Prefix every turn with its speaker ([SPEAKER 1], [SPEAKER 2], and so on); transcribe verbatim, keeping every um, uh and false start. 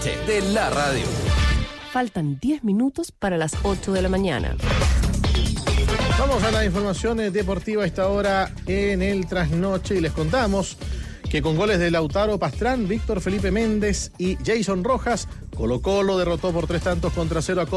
[SPEAKER 1] De la radio.
[SPEAKER 2] Faltan diez minutos para las ocho de la mañana.
[SPEAKER 3] Vamos a la información deportiva a esta hora en el trasnoche y les contamos que con goles de Lautaro Pastrán, Víctor Felipe Méndez y Jason Rojas, Colo Colo derrotó por tres tantos contra cero a